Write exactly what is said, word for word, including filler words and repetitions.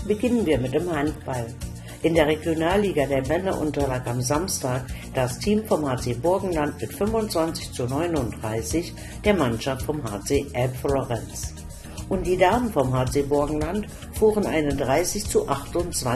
Beginnen wir mit dem Handball. In der Regionalliga der Männer unterlag am Samstag das Team vom H C Burgenland mit fünfundzwanzig zu neununddreißig der Mannschaft vom H C Elbflorenz. Und die Damen vom H C Burgenland fuhren einunddreißig zu achtundzwanzig